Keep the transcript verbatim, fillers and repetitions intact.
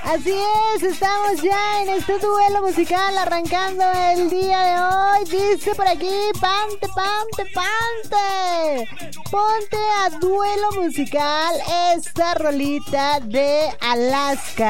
Así es, estamos ya en este duelo musical arrancando el día de hoy. Dice por aquí, pante, pante, pante. Ponte a duelo musical esta rolita de Alaska.